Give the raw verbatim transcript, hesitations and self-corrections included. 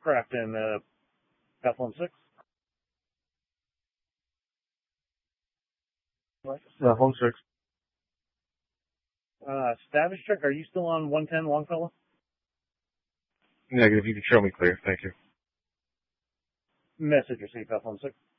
aircraft in uh, Bethlehem six. Uh, home six. Uh, status check, are you still on one ten Longfellow? Negative. You can show me clear. Thank you. Message received, Bethlehem six.